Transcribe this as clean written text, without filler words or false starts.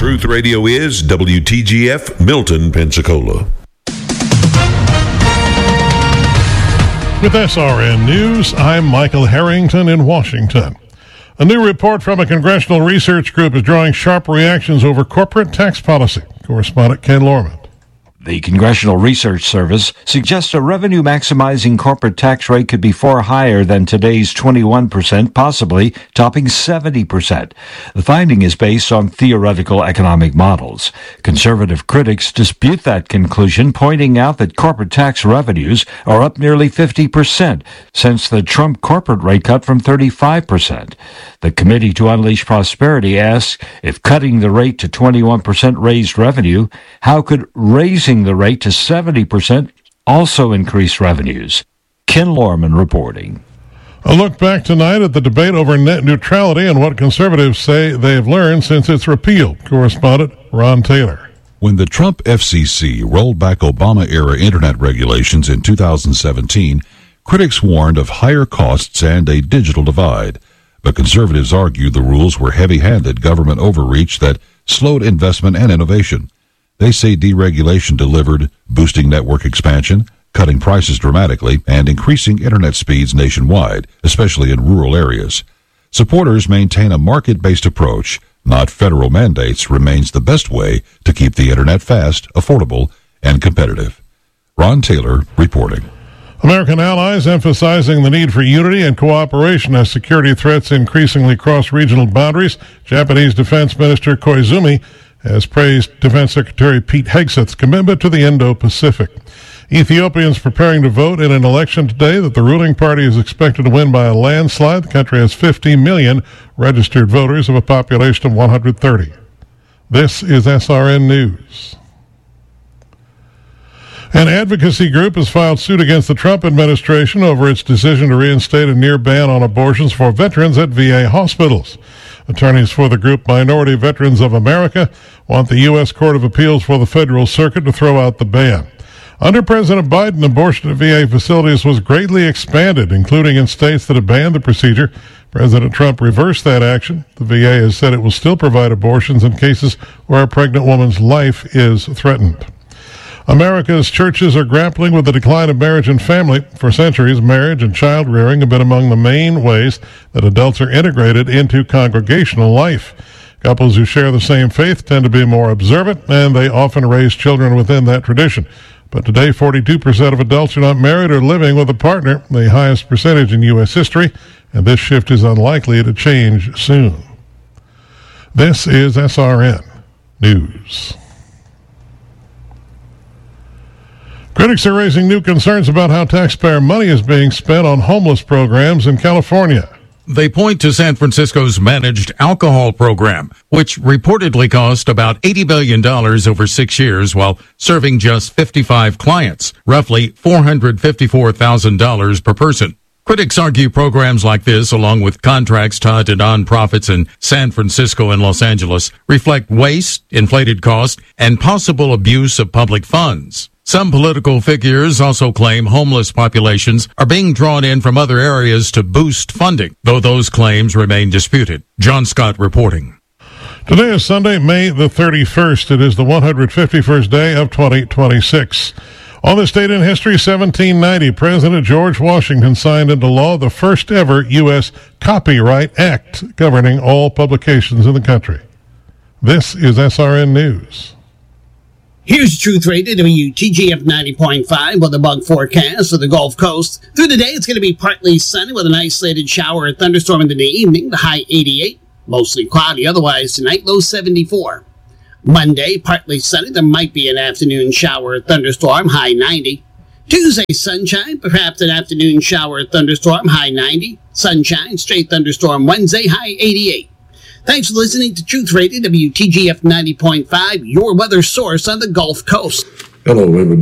Truth Radio is WTGF Milton, Pensacola. With SRN News, I'm Michael Harrington in Washington. A new report from a congressional research group is drawing sharp reactions over corporate tax policy. Correspondent Ken Lorman. The Congressional Research Service suggests a revenue-maximizing corporate tax rate could be far higher than today's 21%, possibly topping 70%. The finding is based on theoretical economic models. Conservative critics dispute that conclusion, pointing out that corporate tax revenues are up nearly 50% since the Trump corporate rate cut from 35%. The Committee to Unleash Prosperity asks, if cutting the rate to 21% raised revenue, how could raising the rate to 70% also increase revenues? Ken Lorman reporting. A look back tonight at the debate over net neutrality and what conservatives say they've learned since its repeal. Correspondent Ron Taylor. When the Trump FCC rolled back Obama-era internet regulations in 2017, critics warned of higher costs and a digital divide. But conservatives argued the rules were heavy-handed government overreach that slowed investment and innovation. They say deregulation delivered boosting network expansion, cutting prices dramatically, and increasing internet speeds nationwide, especially in rural areas. Supporters maintain a market-based approach, not federal mandates, remains the best way to keep the internet fast, affordable, and competitive. Ron Taylor reporting. American allies emphasizing the need for unity and cooperation as security threats increasingly cross regional boundaries. Japanese Defense Minister Koizumi has praised Defense Secretary Pete Hegseth's commitment to the Indo-Pacific. Ethiopians preparing to vote in an election today that the ruling party is expected to win by a landslide. The country has 50 million registered voters of a population of 130. This is SRN News. An advocacy group has filed suit against the Trump administration over its decision to reinstate a near ban on abortions for veterans at VA hospitals. Attorneys for the group Minority Veterans of America want the U.S. Court of Appeals for the Federal Circuit to throw out the ban. Under President Biden, abortion at VA facilities was greatly expanded, including in states that have banned the procedure. President Trump reversed that action. The VA has said it will still provide abortions in cases where a pregnant woman's life is threatened. America's churches are grappling with the decline of marriage and family. For centuries, marriage and child rearing have been among the main ways that adults are integrated into congregational life. Couples who share the same faith tend to be more observant, and they often raise children within that tradition. But today, 42% of adults are not married or living with a partner, the highest percentage in U.S. history, and this shift is unlikely to change soon. This is SRN News. Critics are raising new concerns about how taxpayer money is being spent on homeless programs in California. They point to San Francisco's managed alcohol program, which reportedly cost about $80 billion over 6 years while serving just 55 clients, roughly $454,000 per person. Critics argue programs like this, along with contracts tied to nonprofits in San Francisco and Los Angeles, reflect waste, inflated cost, and possible abuse of public funds. Some political figures also claim homeless populations are being drawn in from other areas to boost funding, though those claims remain disputed. John Scott reporting. Today is Sunday, May the 31st. It is the 151st day of 2026. On this date in history, 1790, President George Washington signed into law the first ever U.S. Copyright Act governing all publications in the country. This is SRN News. Here's Truth Radio, WTGF 90.5 with a bug forecast for the Gulf Coast. Through the day, it's going to be partly sunny with an isolated shower or thunderstorm into the evening, the high 88. Mostly cloudy otherwise tonight, low 74. Monday, partly sunny. There might be an afternoon shower or thunderstorm, high 90. Tuesday, sunshine, perhaps an afternoon shower or thunderstorm, high 90. Sunshine, straight thunderstorm Wednesday, high 88. Thanks for listening to Truth Radio, WTGF 90.5, your weather source on the Gulf Coast. Hello, everybody.